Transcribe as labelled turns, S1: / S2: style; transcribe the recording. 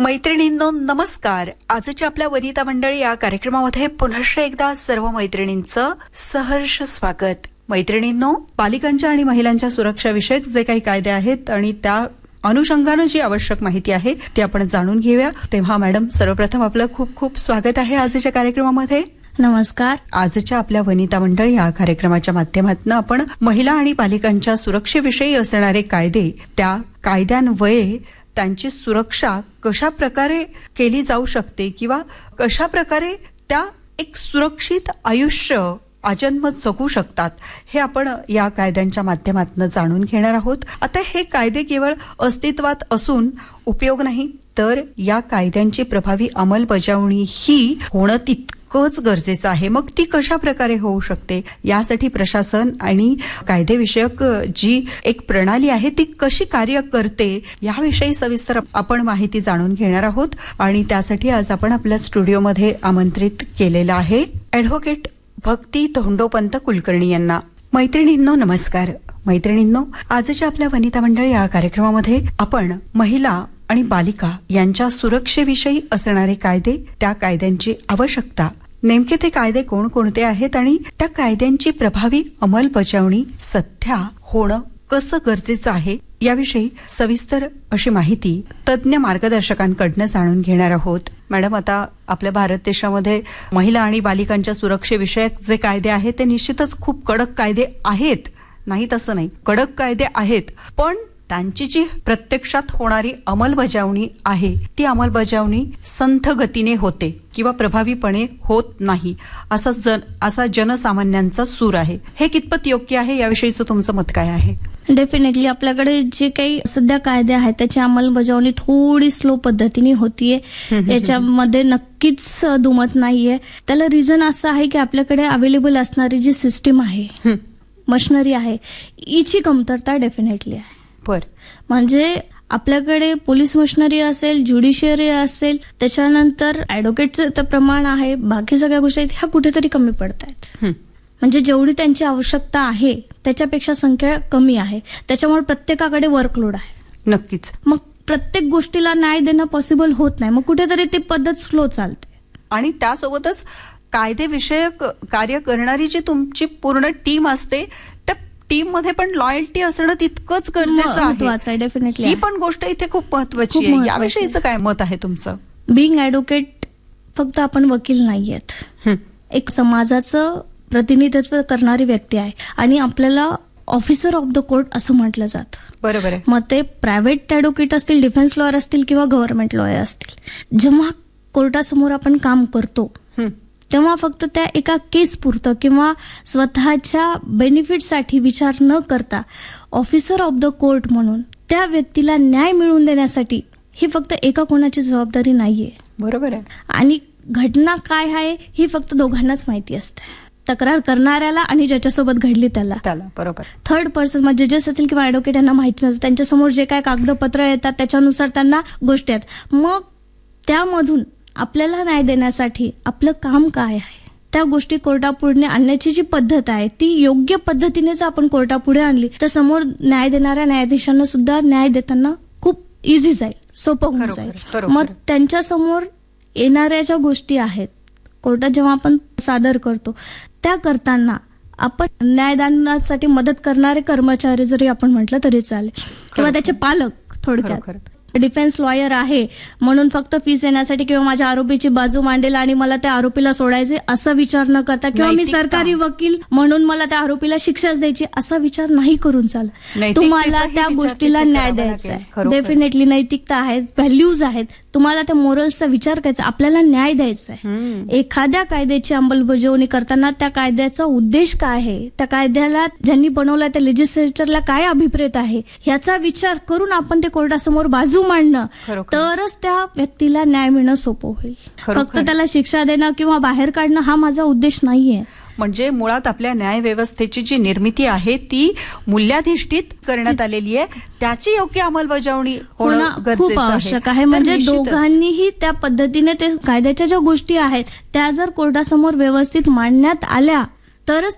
S1: मैत्रिणींनो नमस्कार. आजच्या आपल्या वनिता मंडळी या कार्यक्रमामध्ये पुनश्च एकदा सर्व मैत्रिणींचं सहर्ष स्वागत. मैत्रिणींनो, बालिकांच्या आणि महिलांच्या सुरक्षाविषयक जे काही कायदे आहेत आणि त्या अनुषंगानं जी आवश्यक माहिती आहे ती आपण जाणून घेऊया. तेव्हा मॅडम, सर्वप्रथम आपलं खूप खूप स्वागत आहे आजच्या कार्यक्रमामध्ये.
S2: नमस्कार.
S1: आजच्या आपल्या वनिता मंडळी या कार्यक्रमाच्या माध्यमातून आपण महिला आणि बालिकांच्या सुरक्षेविषयी असणारे कायदे, त्या कायद्यान्वये त्यांची सुरक्षा कशा प्रकारे केली जाऊ शकते किंवा कशा प्रकारे त्या एक सुरक्षित आयुष्य आजन्म जगू शकतात, हे आपण या कायद्यांच्या माध्यमातून जाणून घेणार आहोत. आता हे कायदे केवळ अस्तित्वात असून उपयोग नाही, तर या कायद्यांची प्रभावी अंमलबजावणी ही होणं तितकंच गरजेचं आहे. मग ती कशा प्रकारे होऊ शकते, यासाठी प्रशासन आणि कायदेविषयक जी एक प्रणाली आहे ती कशी कार्य करते याविषयी सविस्तर आपण माहिती जाणून घेणार आहोत. आणि त्यासाठी आज आपण आपल्या स्टुडिओमध्ये आमंत्रित केलेलं आहे ॲडव्होकेट भक्ती धोंडोपंत कुलकर्णी यांना. मैत्रिणींनो नमस्कार. मैत्रिणींनो, आजच्या आपल्या वनिता मंडळी या कार्यक्रमामध्ये आपण महिला आणि बालिका यांच्या सुरक्षेविषयी असणारे कायदे, त्या कायद्यांची आवश्यकता, नेमके ते कायदे कोणकोणते आहेत आणि त्या कायद्यांची प्रभावी अंमलबजावणी सध्या होणं कसं गरजेचं आहे याविषयी सविस्तर अशी माहिती तज्ज्ञ मार्गदर्शकांकडनं जाणून घेणार आहोत. मॅडम, आता आपल्या भारत देशामध्ये महिला आणि बालिकांच्या सुरक्षेविषयक जे कायदे आहेत ते निश्चितच खूप कडक कायदे आहेत, नाही तसं नाही, कडक कायदे आहेत, पण त्यांची जी प्रत्यक्षात होणारी अंमलबजावणी आहे ती अंमलबजावणी संथ गतीने होते किंवा प्रभावीपणे होत नाही, असा जनसामान्यांचा सूर आहे. हे कितपत योग्य आहे याविषयीचं तुमचं मत काय आहे?
S2: डेफिनेटली आपल्याकडे जे काही सध्या कायदे आहेत त्याची अंमलबजावणी थोडी स्लो पद्धतीने होतीये, याच्यामध्ये नक्कीच दुमत नाहीये. त्याला रिझन असं आहे की आपल्याकडे अवेलेबल असणारी जी सिस्टीम आहे, मशिनरी आहे, हिची कमतरता डेफिनेटली आहे. म्हणजे आपल्याकडे पोलीस मशिनरी असेल, ज्युडिशियरी असेल, त्याच्यानंतर ऍडव्होकेटचं प्रमाण आहे, बाकी सगळ्या गोष्टी आहेत, ह्या कुठेतरी कमी पडत आहेत. म्हणजे जेवढी त्यांची आवश्यकता आहे त्याच्यापेक्षा संख्या कमी आहे, त्याच्यामुळे प्रत्येकाकडे वर्कलोड आहे.
S1: नक्कीच.
S2: मग प्रत्येक गोष्टीला न्याय देणं पॉसिबल होत नाही, मग कुठेतरी ती पद्धत स्लो चालते.
S1: आणि त्यासोबतच कायदेविषयक कार्य करणारी जी तुमची पूर्ण टीम असते त्या टीम मध्ये पण लॉयल्टी असणं तितकंच गरजेचं आहे.
S2: डेफिनेटली
S1: ही पण गोष्ट इथे खूप महत्वाची आहे. याविषयीचं काय मत आहे तुमचं?
S2: बिंग ॲडव्होकेट फक्त आपण वकील नाहीयेत, एक समाजाचं प्रतिनिधित्व करणारी व्यक्ती आहे आणि आपल्याला ऑफिसर ऑफ द कोर्ट असं म्हटलं जातं.
S1: बरोबर आहे.
S2: मग ते प्रायव्हेट ॲडव्होकेट असतील, डिफेन्स लॉयर असतील किंवा गव्हर्नमेंट लॉयर असतील, जेव्हा कोर्टासमोर आपण काम करतो तेव्हा फक्त त्या एका केस पुरतं किंवा स्वतःच्या बेनिफिटसाठी विचार न करता ऑफिसर ऑफ द कोर्ट म्हणून त्या व्यक्तीला न्याय मिळवून देण्यासाठी ही फक्त एका कोणाची जबाबदारी नाहीये.
S1: बरोबर आहे.
S2: आणि घटना काय आहे ही फक्त दोघांनाच माहिती असते, तक्रार करणाऱ्याला आणि ज्याच्यासोबत घडली त्याला.
S1: बरोबर.
S2: थर्ड पर्सन म्हणजे जजेस असेल किंवा ॲडव्होकेट यांना माहिती नसतं, त्यांच्यासमोर जे काय कागदपत्र येतात त्याच्यानुसार त्यांना गोष्टी आहेत. मग त्यामधून आपल्याला न्याय देण्यासाठी आपलं काम काय आहे, त्या गोष्टी कोर्टापुढे आणण्याची जी पद्धत आहे ती योग्य पद्धतीनेच आपण कोर्टापुढे आणली तर समोर न्याय देणाऱ्या न्यायाधीशांना सुद्धा न्याय देताना खूप इझी जाईल, सोपं होऊन जाईल. मग त्यांच्या समोर येणाऱ्या ज्या गोष्टी आहेत कोर्टात जेव्हा आपण सादर करतो त्या करताना आपण न्यायदानासाठी मदत करणारे कर्मचारी जरी आपण म्हटलं तरी चालेल, किंवा त्याचे पालक. थोडक्यात डिफेन्स लॉयर आहे म्हणून फक्त फीस येण्यासाठी किंवा माझ्या आरोपीची बाजू मांडेल आणि मला त्या आरोपीला सोडायचे असा विचार न करता, किंवा मी सरकारी वकील म्हणून मला त्या आरोपीला शिक्षाच द्यायची असा विचार नाही करून चालत. तुम्हाला त्या गोष्टीला न्याय द्यायचा आहे. डेफिनेटली नैतिकता आहे, व्हॅल्यूज आहेत, तुम्हाला त्या मोरल्सचा विचार करायचा, आपल्याला न्याय द्यायचा आहे. एखाद्या कायद्याची अंमलबजावणी करताना त्या कायद्याचा उद्देश काय आहे, त्या कायद्याला ज्यांनी बनवला त्या लेजिस्लेचरला काय अभिप्रेत आहे ह्याचा विचार करून आपण ते कोर्टासमोर बाजू मांडणं, तरच त्या व्यक्तीला न्याय मिळणं सोपं होईल. फक्त त्याला शिक्षा देणं किंवा बाहेर काढणं हा माझा उद्देश नाहीये.
S1: म्हणजे मुळात आपल्या न्याय व्यवस्थेची जी निर्मिती आहे ती मूल्याधिष्ठित करण्यात आलेली आहे, त्याची योग्य अंमलबजावणी होणं
S2: खूप आवश्यक आहे. म्हणजे दोघांनीही त्या पद्धतीने ते कायद्याच्या ज्या गोष्टी आहेत त्या जर कोर्टासमोर व्यवस्थित मांडण्यात आल्या तरच